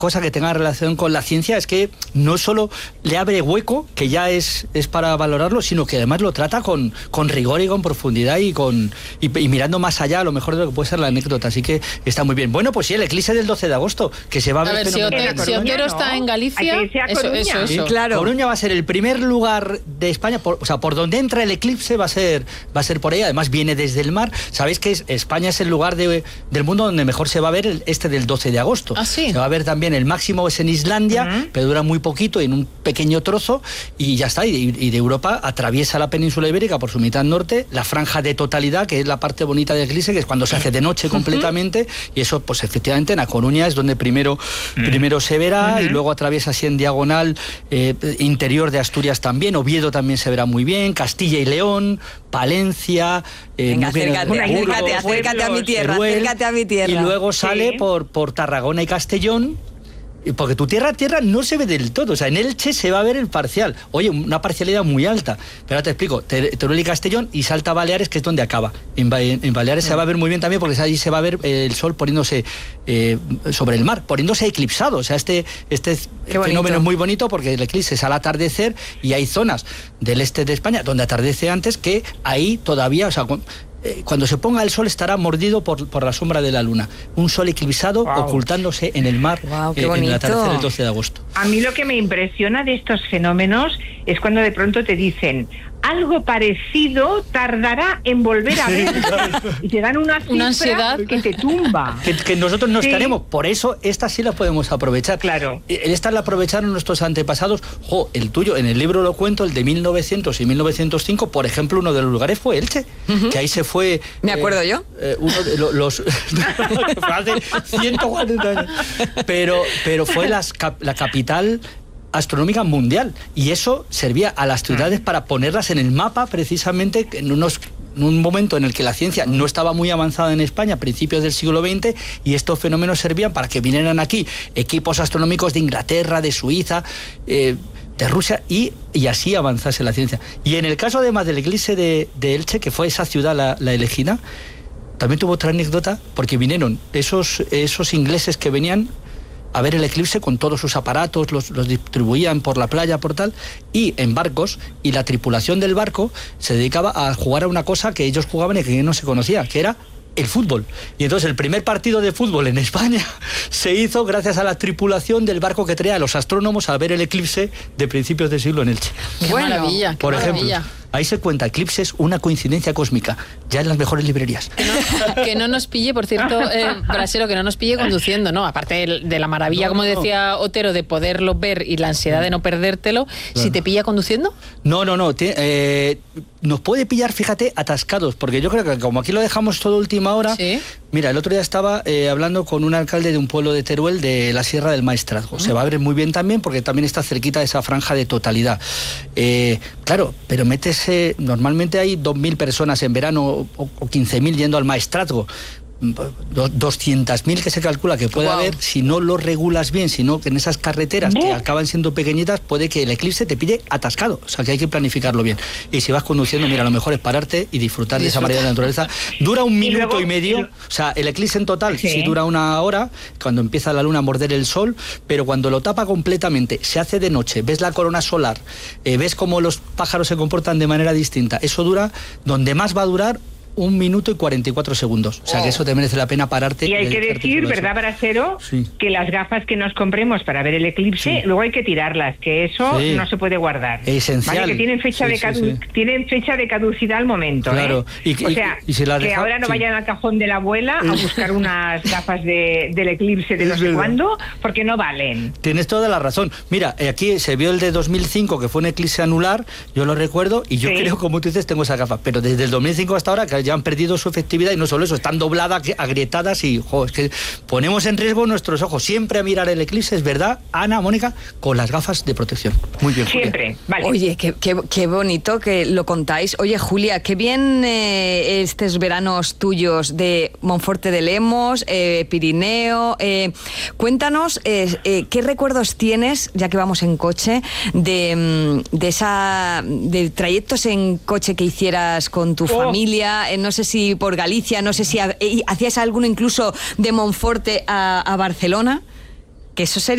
cosa que tenga relación con la ciencia es que no solo le abre hueco, que ya es para valorarlo, sino que además lo trata con rigor y con profundidad y mirando más allá a lo mejor de lo que puede ser la anécdota, así que está muy bien. Bueno, pues sí, el eclipse del 12 de agosto, que se va a ver si Otero está en Galicia, eso. Sí, claro. Coruña va a ser el primer lugar de España, por donde entra el eclipse va a ser por ahí, además viene desde el mar. Sabéis que España es el lugar del mundo donde mejor se va a ver del 12 de agosto. ¿Ah, sí? Se va a ver también, el máximo es en Islandia, pero dura muy poquito, en un pequeño trozo, y ya está. Y de Europa atraviesa la península ibérica por su mitad norte, la franja de totalidad, que es la parte bonita del eclipse, que es cuando se hace de noche completamente, y eso, pues efectivamente, en A Coruña es donde primero se verá, y luego atraviesa así en diagonal, interior de Asturias también, Oviedo también se verá muy bien, Castilla y León, Palencia... Venga, acércate a mi tierra, y luego sale por Tarragona y Castellón, porque tu tierra no se ve del todo, o sea, en Elche se va a ver el parcial, oye, una parcialidad muy alta, pero ahora te explico, Teruel y Castellón, y salta a Baleares, que es donde acaba. En Baleares se va a ver muy bien también, porque allí se va a ver el sol poniéndose sobre el mar, poniéndose eclipsado, o sea, este fenómeno es muy bonito, porque el eclipse es al atardecer, y hay zonas del este de España donde atardece antes, que ahí todavía, o sea, cuando se ponga el sol estará mordido por la sombra de la luna. Un sol eclipsado ocultándose en el mar en el atardecer del 12 de agosto. A mí lo que me impresiona de estos fenómenos es cuando de pronto te dicen algo parecido tardará en volver a ver. Y te dan una ansiedad que te tumba. Que nosotros no estaremos. Por eso estas sí las podemos aprovechar. Claro. Estas la aprovecharon nuestros antepasados. El tuyo, en el libro lo cuento, el de 1900 y 1905, por ejemplo, uno de los lugares fue Elche. Que ahí se fue... ¿Me acuerdo yo? Uno de los... hace 140 años. Pero fue la capital astronómica mundial, y eso servía a las ciudades para ponerlas en el mapa, precisamente en un momento en el que la ciencia no estaba muy avanzada en España, a principios del siglo XX, y estos fenómenos servían para que vinieran aquí equipos astronómicos de Inglaterra, de Suiza, de Rusia, y así avanzase la ciencia. Y en el caso además del eclipse de Elche, que fue esa ciudad la elegida, también tuvo otra anécdota, porque vinieron esos ingleses que venían a ver el eclipse con todos sus aparatos, los distribuían por la playa, por tal, y en barcos, y la tripulación del barco se dedicaba a jugar a una cosa que ellos jugaban y que no se conocía, que era el fútbol. Y entonces el primer partido de fútbol en España se hizo gracias a la tripulación del barco que traía a los astrónomos a ver el eclipse de principios de siglo en Elche. ¡Qué maravilla! Por ejemplo, ahí se cuenta eclipses, una coincidencia cósmica, ya en las mejores librerías. Que no nos pille, por cierto, Brasero, que no nos pille conduciendo, ¿no? Aparte de la maravilla, como decía Otero, de poderlo ver y la ansiedad de no perdértelo, ¿si te pilla conduciendo? No. Nos puede pillar, fíjate, atascados, porque yo creo que como aquí lo dejamos todo última hora... ¿Sí? Mira, el otro día estaba hablando con un alcalde de un pueblo de Teruel, de la Sierra del Maestrazgo. Se va a ver muy bien también, porque también está cerquita de esa franja de totalidad. Claro, pero normalmente hay 2.000 personas en verano o 15.000 yendo al Maestrazgo. 200.000 que se calcula que puede haber, si no lo regulas bien, sino que en esas carreteras que acaban siendo pequeñitas, puede que el eclipse te pille atascado, o sea que hay que planificarlo bien. Y si vas conduciendo, mira, lo mejor es pararte y disfrutar de esa maravilla de la naturaleza. Dura 1 minuto y medio, o sea, el eclipse en total sí dura 1 hora, cuando empieza la luna a morder el sol, pero cuando lo tapa completamente, se hace de noche, ves la corona solar, ves cómo los pájaros se comportan de manera distinta, eso dura, donde más va a durar, 1 minuto y 44 segundos. O sea que eso te merece la pena pararte. Y hay que decir, ¿verdad, Brasero? Sí. Que las gafas que nos compremos para ver el eclipse, luego hay que tirarlas, que eso no se puede guardar. Esencial. ¿Vale? Que tienen fecha tienen fecha de caducidad al momento. Claro. O sea, y si que ahora no vayan al cajón de la abuela a buscar unas gafas del eclipse de no sé cuándo, porque no valen. Tienes toda la razón. Mira, aquí se vio el de 2005, que fue un eclipse anular, yo lo recuerdo, y yo creo, como tú dices, tengo esa gafa. Pero desde el 2005 hasta ahora, que ya han perdido su efectividad, y no solo eso, están dobladas, agrietadas, y es que ponemos en riesgo nuestros ojos siempre a mirar el eclipse, es verdad, Ana, Mónica, con las gafas de protección. Muy bien, Julia. Siempre, vale. Oye, qué bonito que lo contáis. Oye, Julia, qué bien estos veranos tuyos de Monforte de Lemos, Pirineo. Cuéntanos qué recuerdos tienes, ya que vamos en coche, de trayectos en coche que hicieras con tu familia, no sé si por Galicia, no sé si hacías alguno incluso de Monforte a Barcelona, que eso sería